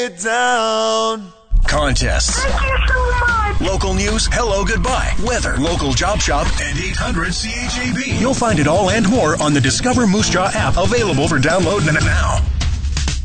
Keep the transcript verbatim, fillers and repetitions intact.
it down. Contests. Thank you so much. Local news, hello, goodbye, weather, local job shop, and eight hundred C H A B. You'll find it all and more on the Discover Moose Jaw app, available for download now.